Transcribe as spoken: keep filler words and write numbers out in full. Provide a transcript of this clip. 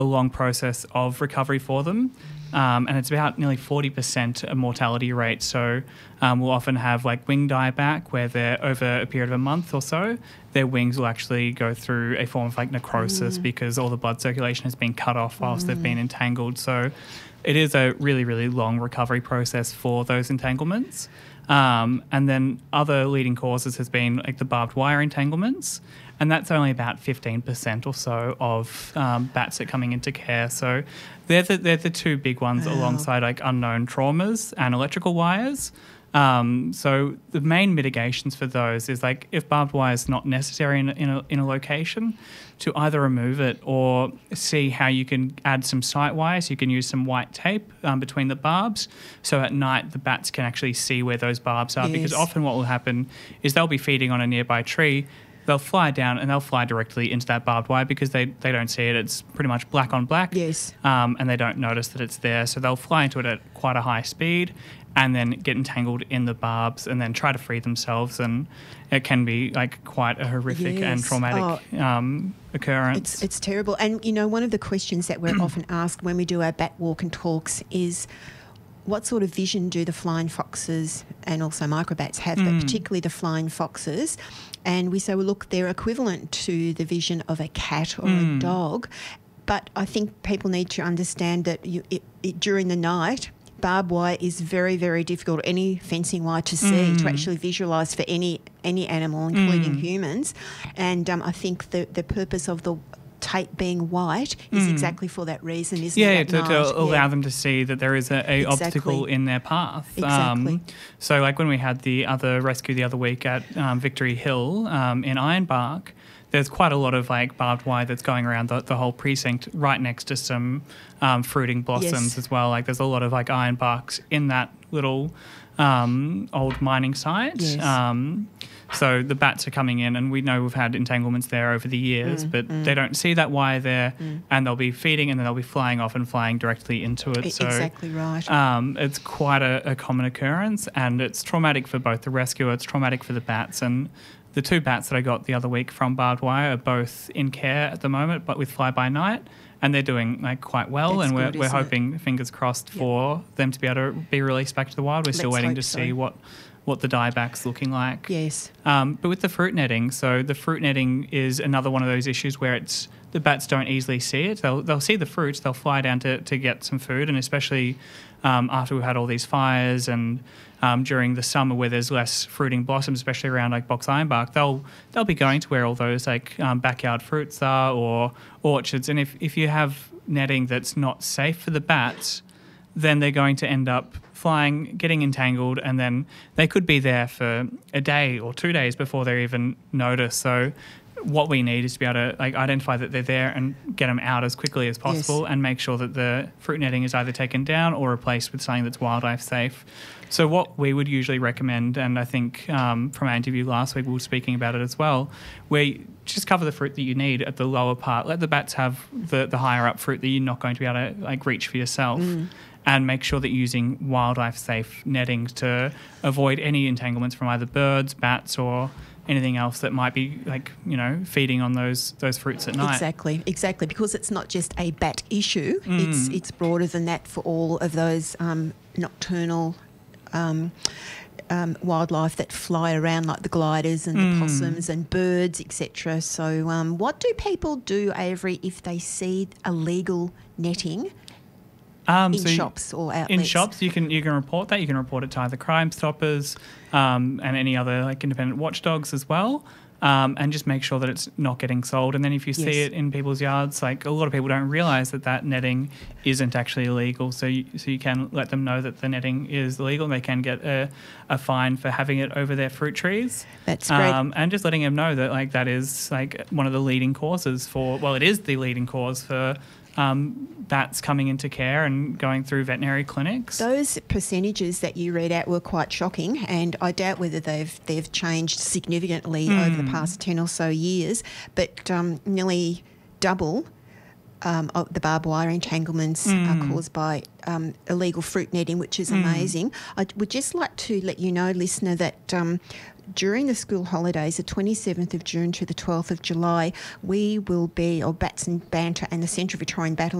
a long process of recovery for them. Um, and it's about nearly forty percent a mortality rate. So um, we'll often have like wing dieback where they're over a period of a month or so, their wings will actually go through a form of like necrosis mm. because all the blood circulation has been cut off whilst mm. they've been entangled. So it is a really, really long recovery process for those entanglements. Um, and then other leading causes has been like the barbed wire entanglements, and that's only about fifteen percent or so of um, bats that are coming into care. So they're the, they're the two big ones wow. alongside like unknown traumas and electrical wires. Um, so the main mitigations for those is like if barbed wire is not necessary in, in, a, in a location, to either remove it or see how you can add some sight wires. You can use some white tape um, between the barbs, so at night the bats can actually see where those barbs are yes. because often what will happen is they'll be feeding on a nearby tree, they'll fly down and they'll fly directly into that barbed wire because they, they don't see it. It's pretty much black on black. Yes. Um, and they don't notice that it's there. So they'll fly into it at quite a high speed and then get entangled in the barbs and then try to free themselves. And it can be like quite a horrific yes. and traumatic oh, um, occurrence. It's, it's terrible. And, you know, one of the questions that we're often asked when we do our bat walk and talks is, what sort of vision do the flying foxes and also microbats have, mm. but particularly the flying foxes? And we say, well, look, they're equivalent to the vision of a cat or mm. a dog. But I think people need to understand that you, it, it, during the night, barbed wire is very, very difficult, any fencing wire to see, mm. to actually visualise for any any animal, including mm. humans. And um, I think the, the purpose of the tape being white is mm. exactly for that reason, isn't yeah, it? Yeah, to, to allow yeah. them to see that there is a, a exactly. obstacle in their path. Exactly. Um, so like when we had the other rescue the other week at um, Victory Hill um, in Ironbark, there's quite a lot of like barbed wire that's going around the, the whole precinct right next to some um, fruiting blossoms yes. as well. Like there's a lot of like ironbarks in that little um, old mining site. Yes. Um, so the bats are coming in, and we know we've had entanglements there over the years, mm, but mm. they don't see that wire there, mm. and they'll be feeding and then they'll be flying off and flying directly into it. So, exactly right. Um, it's quite a, a common occurrence, and it's traumatic for both the rescuer, it's traumatic for the bats, and the two bats that I got the other week from barbed wire are both in care at the moment, but with fly-by-night, and they're doing like quite well. That's and we're good, we're isn't hoping, it? fingers crossed, yep. for them to be able to be released back to the wild. We're Let's still waiting hope to so. see what what the dieback's looking like. Yes. Um, but with the fruit netting, so the fruit netting is another one of those issues where it's the bats don't easily see it. They'll they'll see the fruits, they'll fly down to, to get some food, and especially um, after we've had all these fires and um, during the summer where there's less fruiting blossoms, especially around like box ironbark, they'll they'll be going to where all those like um, backyard fruits are or orchards. And if, if you have netting that's not safe for the bats, then they're going to end up flying, getting entangled, and then they could be there for a day or two days before they're even noticed. So what we need is to be able to like identify that they're there and get them out as quickly as possible, yes. and make sure that the fruit netting is either taken down or replaced with something that's wildlife safe. So what we would usually recommend, and I think um, from our interview last week we were speaking about it as well, where you just cover the fruit that you need at the lower part. Let the bats have the, the higher up fruit that you're not going to be able to like reach for yourself. Mm. And make sure that you're using wildlife-safe netting to avoid any entanglements from either birds, bats, or anything else that might be, like, you know, feeding on those those fruits at night. Exactly, exactly, because it's not just a bat issue. Mm. It's it's broader than that for all of those um, nocturnal um, um, wildlife that fly around, like the gliders and mm. the possums and birds, et cetera. So, um, what do people do, Avery, if they see illegal netting? Um, in so shops or outlets? In shops, you can you can report that. You can report it to either Crime Stoppers um, and any other like independent watchdogs as well, um, and just make sure that it's not getting sold. And then if you yes. see it in people's yards, like a lot of people don't realise that that netting isn't actually illegal. So you, so you can let them know that the netting is illegal, and they can get a, a fine for having it over their fruit trees. That's great. Um, and just letting them know that like that is like one of the leading causes for. Well, it is the leading cause for. Um, bats coming into care and going through veterinary clinics. Those percentages that you read out were quite shocking, and I doubt whether they've they've changed significantly mm. over the past ten or so years, but um, nearly double um, of the barbed wire entanglements Mm. are caused by um, illegal fruit netting, which is Mm. amazing. I would just like to let you know, listener, that um, during the school holidays, the twenty-seventh of June to the twelfth of July, we will be, or Bats and Banter and the Central Victorian Battle